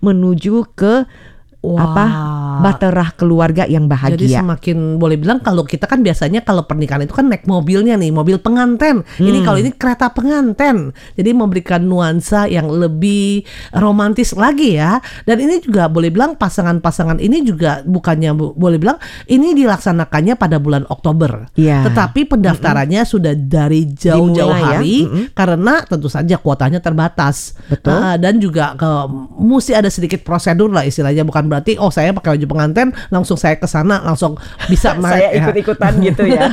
menuju ke bahtera keluarga yang bahagia. Jadi semakin boleh bilang kalau kita kan biasanya kalau pernikahan itu kan naik mobilnya nih, mobil pengantin. Ini kalau ini kereta pengantin. Jadi memberikan nuansa yang lebih romantis lagi ya. Dan ini juga boleh bilang pasangan-pasangan ini juga bukannya boleh bilang ini dilaksanakannya pada bulan Oktober. Tetapi pendaftarannya sudah dari jauh-jauh hari karena tentu saja kuotanya terbatas. Dan juga mesti ada sedikit prosedur lah istilahnya, bukan berarti saya pakai baju pengantin langsung saya ke sana langsung bisa saya ikut-ikutan gitu ya.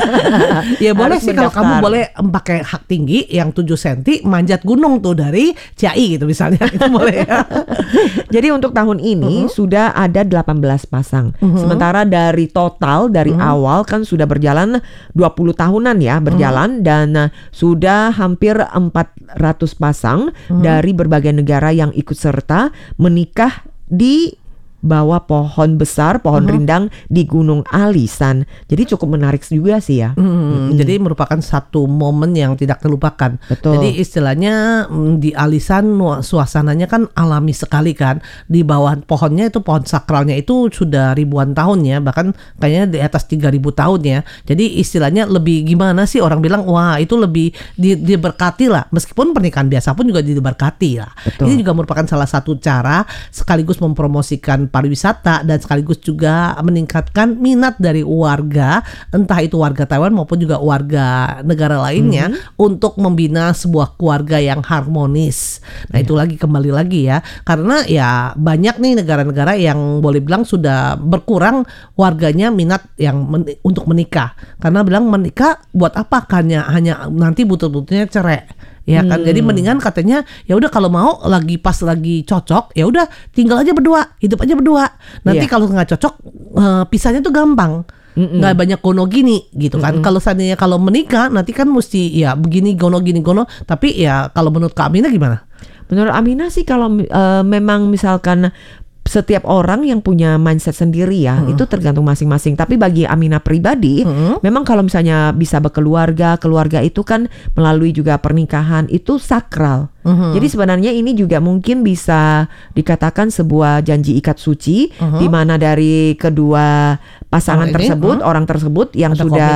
Ya boleh sih kalau kamu boleh pakai hak tinggi yang 7 cm manjat gunung tuh dari Ciai gitu misalnya. Itu boleh ya. Jadi untuk tahun ini sudah ada 18 pasang. Sementara dari total dari awal kan sudah berjalan 20 tahunan ya berjalan dan sudah hampir 400 pasang dari berbagai negara yang ikut serta menikah di bawah pohon besar, pohon rindang di Gunung Alisan. Jadi cukup menarik juga sih ya. Jadi merupakan satu momen yang tidak terlupakan. Betul. Jadi istilahnya di Alisan suasananya kan alami sekali kan. Di bawah pohonnya itu pohon sakralnya itu sudah ribuan tahun ya, bahkan kayaknya di atas 3.000 tahun ya. Jadi istilahnya lebih gimana sih, orang bilang wah itu lebih diberkati lah. Meskipun pernikahan biasa pun juga diberkati lah. Betul. Ini juga merupakan salah satu cara sekaligus mempromosikan pariwisata dan sekaligus juga meningkatkan minat dari warga, entah itu warga Taiwan maupun juga warga negara lainnya untuk membina sebuah keluarga yang harmonis. Nah itu lagi kembali lagi ya, karena ya banyak nih negara-negara yang boleh bilang sudah berkurang warganya minat yang untuk menikah, karena bilang menikah buat apa, hanya nanti butuh-butuhnya cerai. Ya kan, jadi mendingan katanya ya udah kalau mau lagi pas lagi cocok ya udah tinggal aja berdua, hidup aja berdua. Nanti kalau nggak cocok pisahnya tuh gampang, nggak banyak gono gini gitu kan. Kalau seandainya kalau menikah nanti kan mesti ya begini gono gini gono. Tapi ya kalau menurut Kak Aminah gimana? Menurut Aminah sih kalau memang misalkan setiap orang yang punya mindset sendiri ya, itu tergantung masing-masing. Tapi bagi Aminah pribadi, memang kalau misalnya bisa berkeluarga, keluarga itu kan melalui juga pernikahan itu sakral. Jadi sebenarnya ini juga mungkin bisa dikatakan sebuah janji ikat suci, di mana dari kedua pasangan tersebut, orang tersebut yang ada sudah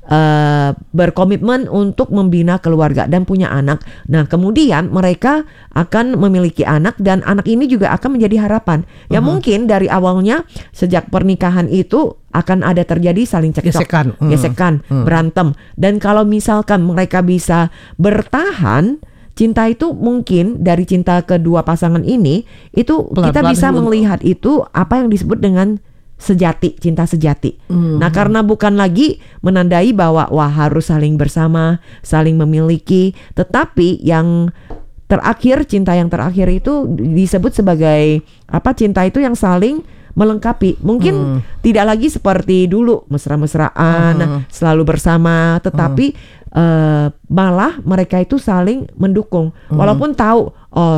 berkomitmen untuk membina keluarga dan punya anak. Nah kemudian mereka akan memiliki anak dan anak ini juga akan menjadi harapan. Ya mungkin dari awalnya sejak pernikahan itu akan ada terjadi saling cekcok, gesekan, berantem. Dan kalau misalkan mereka bisa bertahan, cinta itu mungkin dari cinta kedua pasangan ini itu kita bisa melihat itu apa yang disebut dengan sejati, cinta sejati. Nah karena bukan lagi menandai bahwa wah harus saling bersama, saling memiliki, tetapi yang terakhir, cinta yang terakhir itu disebut sebagai cinta itu yang saling melengkapi. Mungkin tidak lagi seperti dulu mesra-mesraan, selalu bersama, tetapi malah mereka itu saling mendukung. Walaupun tahu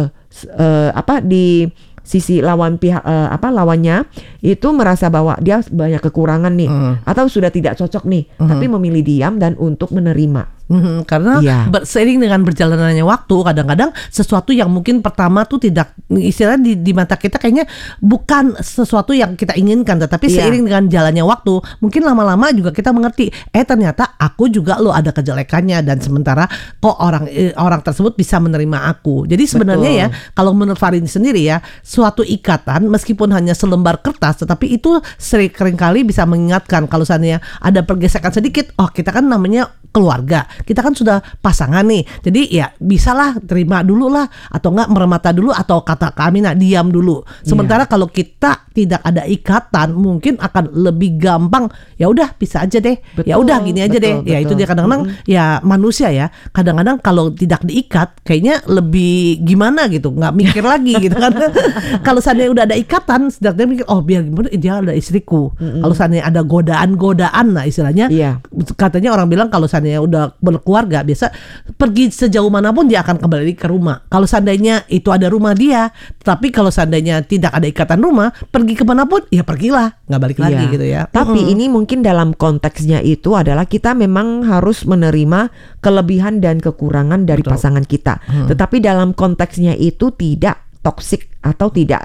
di sisi lawan pihak lawannya itu merasa bahwa dia banyak kekurangan nih atau sudah tidak cocok nih, tapi memilih diam dan untuk menerima. Karena seiring dengan berjalannya waktu kadang-kadang sesuatu yang mungkin pertama tuh tidak istilahnya di mata kita kayaknya bukan sesuatu yang kita inginkan, tetapi seiring dengan jalannya waktu mungkin lama-lama juga kita mengerti ternyata aku juga lo ada kejelekannya, dan sementara kok orang tersebut bisa menerima aku. Jadi sebenarnya ya kalau menurut Farin sendiri ya, suatu ikatan meskipun hanya selembar kertas tetapi itu seringkali bisa mengingatkan kalau seandainya ada pergesekan sedikit, kita kan namanya keluarga, kita kan sudah pasangan nih, jadi ya bisalah terima dulu lah, atau enggak meremata dulu, atau kata Kak Aminah diam dulu. Sementara kalau kita tidak ada ikatan mungkin akan lebih gampang, ya udah bisa aja deh, ya udah gini aja deh. Ya itu dia kadang-kadang ya manusia ya, kadang-kadang kalau tidak diikat kayaknya lebih gimana gitu, nggak mikir lagi gitu kan. Kalau seandainya udah ada ikatan, setidaknya mikir biar gimana dia ada istriku. Kalau seandainya ada godaan-godaan, nah istilahnya katanya orang bilang kalau seandainya udah berkeluarga biasa pergi sejauh manapun dia akan kembali ke rumah. Kalau seandainya itu ada rumah dia, tapi kalau seandainya tidak ada ikatan rumah, pergi kemanapun ya pergilah, nggak balik lagi gitu ya. Tapi ini mungkin dalam konteksnya itu adalah kita memang harus menerima kelebihan dan kekurangan dari pasangan kita. Tetapi dalam konteksnya itu tidak toksik atau tidak